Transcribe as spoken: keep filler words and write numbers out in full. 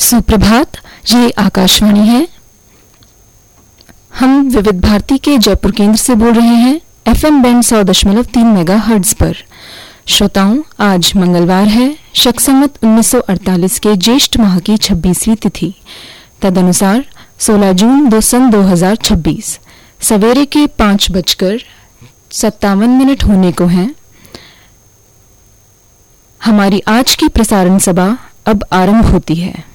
सुप्रभात। ये आकाशवाणी है। हम विविध भारती के जयपुर केंद्र से बोल रहे हैं एफएम बैंड सौ दशमलव तीन मेगा हर्ट्ज पर। श्रोताओं, आज मंगलवार है, शक संवत उन्नीस सौ अड़तालीस के ज्येष्ठ माह की छब्बीसवीं तिथि, तदनुसार सोलह जून दो सन दो हजार छब्बीस सवेरे के पांच बजकर सत्तावन मिनट होने को हैं। हमारी आज की प्रसारण सभा अब आरंभ होती है।